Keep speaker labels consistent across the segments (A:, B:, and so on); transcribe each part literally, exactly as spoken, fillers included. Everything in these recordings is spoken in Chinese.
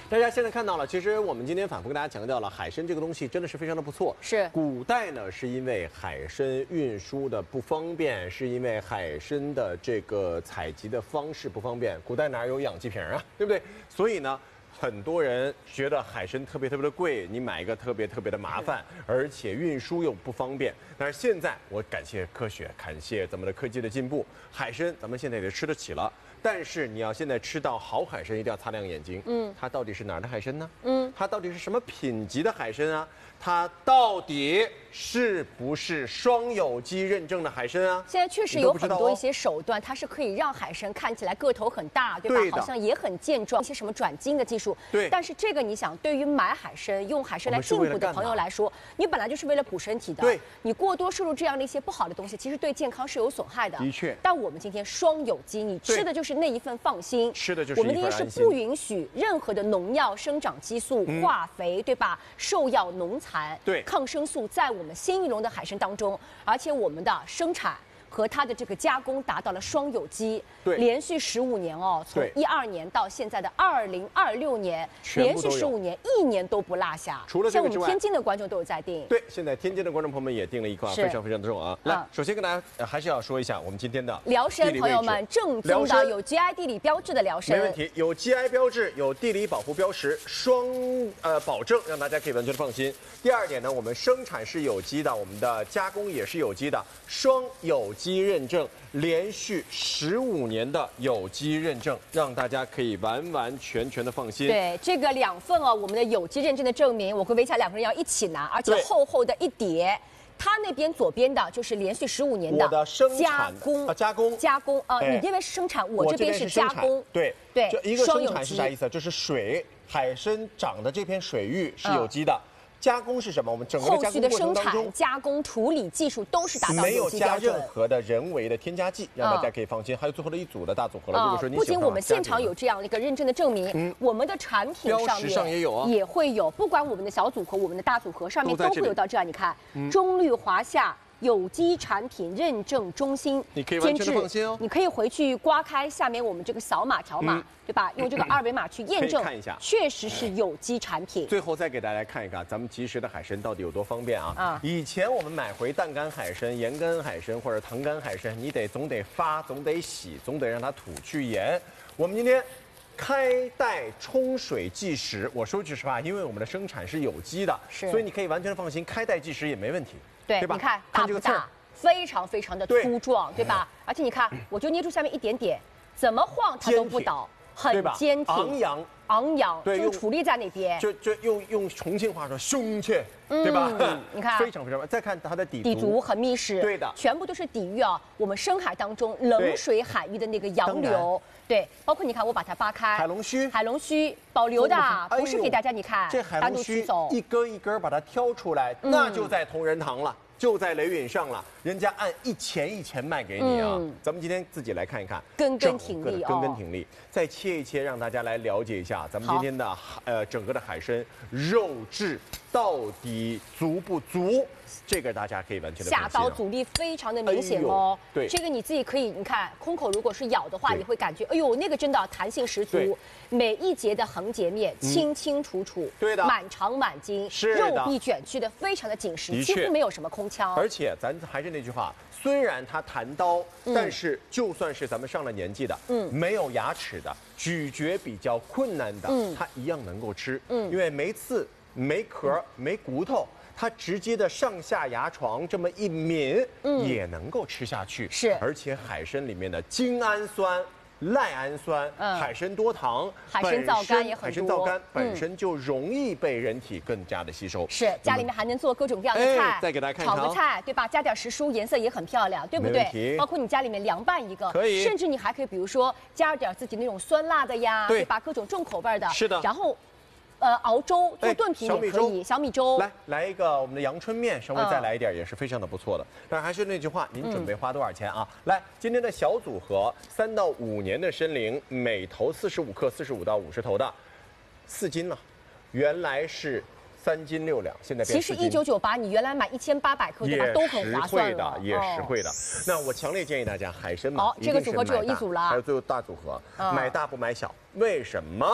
A: 大家现在看到了，其实我们今天反复跟大家强调了，海参这个东西真的是非常的不错。
B: 是
A: 古代呢，是因为海参运输的不方便，是因为海参的这个采集的方式不方便。古代哪有氧气瓶啊，对不对？所以呢，很多人觉得海参特别特别的贵，你买一个特别特别的麻烦，而且运输又不方便。但是现在我感谢科学，感谢咱们的科技的进步，海参咱们现在也吃得起了。但是你要现在吃到好海参，一定要擦亮眼睛。嗯，它到底是哪儿的海参呢？嗯，它到底是什么品级的海参啊？它到底是不是双有机认证的海参啊？
B: 现在确实有很多一些手段，它是可以让海参看起来个头很大，对吧？
A: 对的，
B: 好像也很健壮，一些什么转基因的技术。
A: 对。
B: 但是这个你想，对于买海参、用海参来进补的朋友来说，你本来就是为了补身体的。
A: 对。
B: 你过多摄入这样的一些不好的东西，其实对健康是有损害的。
A: 的确。
B: 但我们今天双有机，你吃的就是那一份放心，
A: 吃的就是一份安心。
B: 我们今天是不允许任何的农药、生长激素、嗯、化肥，对吧？兽药、农残、
A: 对
B: 抗生素在我们新一龙的海参当中，而且我们的生产和它的这个加工达到了双有机，
A: 对，
B: 连续十五年哦，从一二年到现在的二零二六年，连续十五年，一年都不落下。
A: 除了这个之外，
B: 像我们天津的观众都有在订。
A: 对，现在天津的观众朋友们也订了一块，非常非常的重啊。来，首先跟大家、呃、还是要说一下我们今天的
B: 辽参朋友们，正宗的有 G I 地理标志的辽参，
A: 没问题，有 G I 标志，有地理保护标识，双呃保证，让大家可以完全的放心。第二点呢，我们生产是有机的，我们的加工也是有机的，双有机认证。连续十五年的有机认证，让大家可以完完全全的放心。
B: 对，这个两份哦，我们的有机认证的证明，我跟维嘉两个人要一起拿，而且厚厚的一叠。他那边左边的就是连续十五年的
A: 我的生产
B: 加工
A: 啊，加工
B: 加工啊，
A: 哎、
B: 你这边是生产，我这边是加工。
A: 对
B: 对，
A: 就一个生产是啥意思？就是水海参长的这片水域是有机的。嗯，加工是什么？我们整个的加工过程当中，
B: 后续的生产、加工、处理技术都是达到有机标准，
A: 没有加任何的人为的添加剂，让大家可以放心。嗯、还有最后的一组的大组合了。嗯、如果说你
B: 不仅我们现场有这样的一个认证的证明，嗯、我们的产品上面
A: 上也有啊，
B: 也会有。不管我们的小组合、我们的大组合上面都会有到这样。你看，嗯、中绿华夏有机产品认证中心，
A: 你可以完全的放心哦。
B: 你可以回去刮开下面我们这个小码条码。嗯，对吧？用这个二维码去验证，
A: 看一下，
B: 确实是有机产品。
A: 最后再给大家看一看咱们即食的海参到底有多方便啊！啊，以前我们买回淡干海参、盐干海参或者糖干海参，你得总得发，总得洗，总得让它吐去盐。我们今天开袋冲水即食，我说句实话，因为我们的生产是有机的，
B: 是，
A: 所以你可以完全放心，开袋即食也没问题，
B: 对，
A: 对吧？
B: 你看大不大？非常非常的粗壮，对吧？而且你看，我就捏住下面一点点，怎么晃它都不倒。很坚挺，
A: 昂扬，
B: 昂扬，
A: 对，
B: 就矗立在那边，
A: 就就用用重庆话说凶切，嗯、对吧？
B: 你看，
A: 非常非常。再看它的底
B: 底足很密实，
A: 对的，
B: 全部都是抵御啊我们深海当中冷水海域的那个洋流，对，包括你看我把它扒开，
A: 海龙须，
B: 海龙须保留的，不是给大家你看，
A: 这海龙须一根一根把它挑出来，嗯、那就在同仁堂了。就在雷允上了，人家按一钱一钱卖给你啊！嗯、咱们今天自己来看一看，
B: 根根挺立，
A: 根根挺立，哦、再切一切，让大家来了解一下咱们今天的呃整个的海参肉质到底足不足？这个大家可以完全的、啊、
B: 下刀阻力非常的明显哦。
A: 哎、对，
B: 这个你自己可以，你看空口如果是咬的话，你会感觉，哎呦，那个真的弹性十足，每一节的横截面清清楚楚，嗯、
A: 对的，
B: 满长满筋，
A: 是
B: 肉壁卷曲的非常的紧实，几乎没有什么空腔。
A: 而且咱还是那句话，虽然它弹刀，嗯、但是就算是咱们上了年纪的，嗯，没有牙齿的，咀嚼比较困难的，嗯，它一样能够吃，嗯，因为没刺、没壳、没骨头。它直接的上下牙床这么一抿，嗯，也能够吃下去。
B: 是，
A: 而且海参里面的精氨酸、赖氨酸、嗯、海参多糖、
B: 海参皂苷也很多，
A: 海参皂苷本身就容易被人体更加的吸收。
B: 是，家里面还能做各种各样的菜，
A: 哎、再给大家看一
B: 看炒个菜，对吧？加点时蔬，颜色也很漂亮，对不对？包括你家里面凉拌一个，
A: 可以，
B: 甚至你还可以，比如说加点自己那种酸辣的呀，对吧？各种重口味的，
A: 是的，
B: 然后。呃，熬粥做炖品也可以，小米粥。
A: 来来一个我们的阳春面，稍微再来一点，也是非常的不错的。但还是那句话，您准备花多少钱啊？来，今天的小组合，三到五年的参蛉，每头四十五克，四十五到五十头的，四斤了，原来是三斤六两，现在变
B: 其实一九九八，你原来买一千八百克对吧，都很划算了，
A: 也实惠的。那我强烈建议大家，海参嘛，
B: 好，这个组合只有一组了，
A: 还有最后大组合，买大不买小，为什么？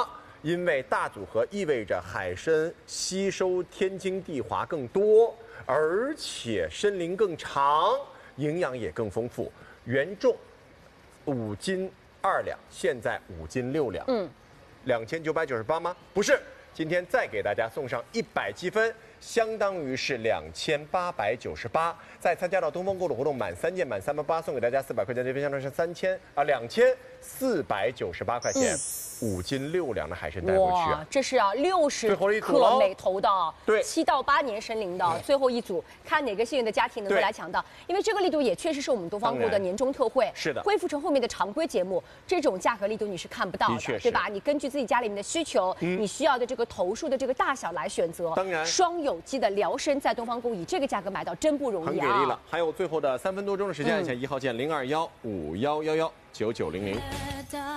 A: 因为大组合意味着海参吸收天经地华更多，而且参龄更长，营养也更丰富。原重五斤二两，现在五斤六两。嗯，两千九百九十八吗？不是，今天再给大家送上一百积分，相当于是两千八百九十八。再参加到东风购物活动，满三件满三百八，送给大家四百块钱，这边相当于是三千啊两千四百九十八块钱。嗯五斤六两的海参带回去啊！
B: 这是啊，六十克每头的，
A: 对，
B: 七到八年生龄的，最后一组，看哪个幸运的家庭能够来抢到。因为这个力度也确实是我们东方购的年终特惠，
A: 是的，
B: 恢复成后面的常规节目，这种价格力度你是看不到的，的对吧？你根据自己家里面的需求，嗯、你需要的这个头数的这个大小来选择。
A: 当然，
B: 双有机的辽参在东方购以这个价格买到真不容易啊！
A: 很给力了。还有最后的三分多钟的时间，按下一号键零二幺五幺幺幺九九零零。